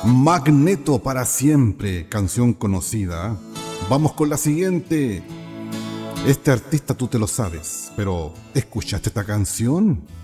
Magneto para siempre, canción conocida. Vamos con la siguiente. Este artista tú te lo sabes, pero ¿escuchaste esta canción?